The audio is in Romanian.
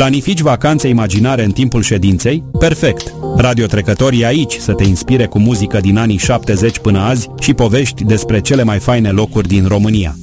Planifici vacanțe imaginare în timpul ședinței? Perfect! Radiotrecătorii e aici să te inspire cu muzică din anii 70 până azi și povești despre cele mai faine locuri din România.